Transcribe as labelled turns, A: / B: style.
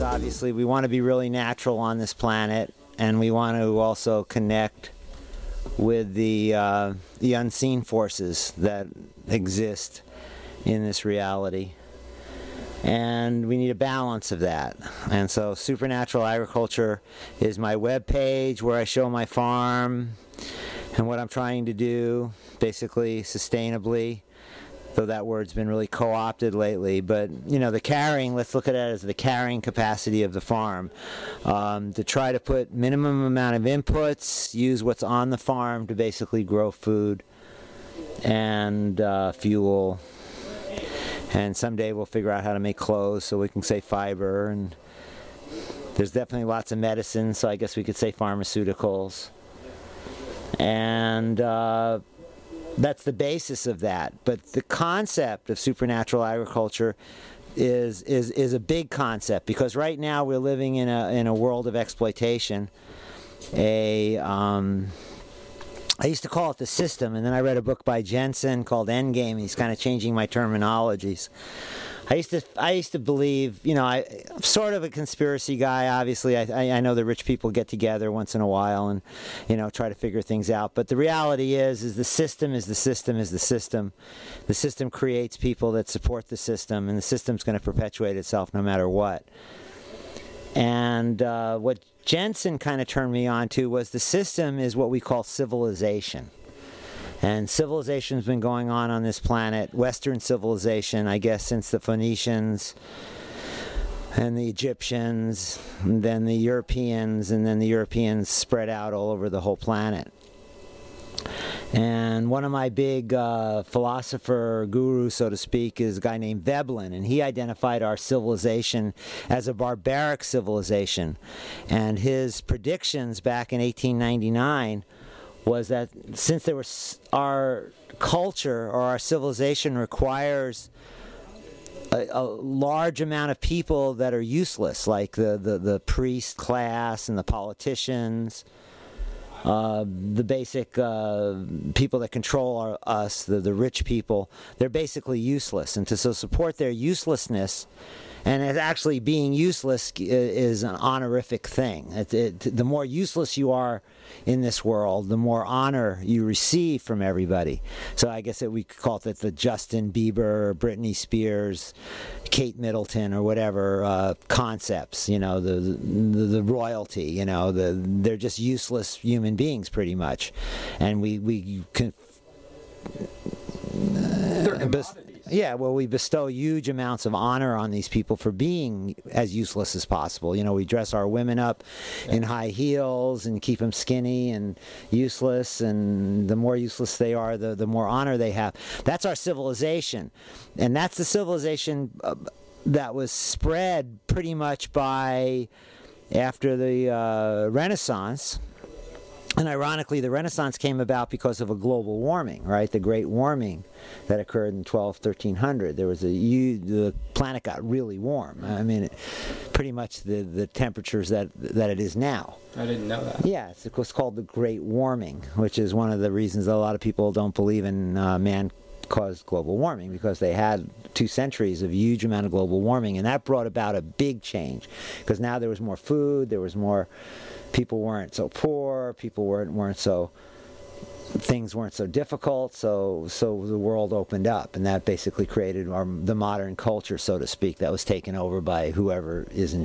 A: obviously we want to be really natural on this planet, and we want to also connect with the unseen forces that exist in this reality. And we need a balance of that. And so Supernatural Agriculture is my webpage where I show my farm and what I'm trying to do, basically sustainably, though that word's been really co-opted lately. But, you know, the carrying, let's look at it as the carrying capacity of the farm. To try to put minimum amount of inputs, use what's on the farm to basically grow food and fuel. And someday we'll figure out how to make clothes so we can say fiber. And there's definitely lots of medicine, so I guess we could say pharmaceuticals. And that's the basis of that. But the concept of supernatural agriculture is a big concept, because right now we're living in a world of exploitation. I used to call it the system, and then I read a book by Jensen called Endgame, and he's kind of changing my terminologies. I used to believe, you know, I'm sort of a conspiracy guy, obviously. I know the rich people get together once in a while and, you know, try to figure things out. But the reality is the system is the system is the system. The system creates people that support the system, and the system's going to perpetuate itself no matter what. And what Jensen kind of turned me on to was the system is what we call civilization. And civilization's been going on this planet, Western civilization, I guess, since the Phoenicians and the Egyptians, and then the Europeans, and then the Europeans spread out all over the whole planet. And one of my big philosopher gurus, so to speak, is a guy named Veblen, and he identified our civilization as a barbaric civilization. And his predictions back in 1899 was that since our culture or our civilization requires a large amount of people that are useless, like the priest class and the politicians, the basic people that control us, the rich people, they're basically useless. And to support their uselessness, and it actually being useless is an honorific thing. The more useless you are in this world, the more honor you receive from everybody. So I guess we could call it the Justin Bieber, Britney Spears, Kate Middleton, or whatever concepts. You know, the royalty. You know, they're just useless human beings, pretty much, and we can.
B: They're commodities.
A: Yeah, well, we bestow huge amounts of honor on these people for being as useless as possible. You know, we dress our women up in high heels and keep them skinny and useless, and the more useless they are, the more honor they have. That's our civilization, and that's the civilization that was spread pretty much after the Renaissance. And ironically, the Renaissance came about because of a global warming, right? The Great Warming that occurred in 1300. There was the planet got really warm. I mean, pretty much the temperatures that it is now.
B: I didn't know that.
A: Yeah, it was called the Great Warming, which is one of the reasons that a lot of people don't believe in man-caused global warming, because they had 2 centuries of huge amount of global warming, and that brought about a big change, because now there was more food, there was more. People weren't so poor. People weren't so. Things weren't so difficult. So the world opened up, and that basically created the modern culture, so to speak, that was taken over by whoever is in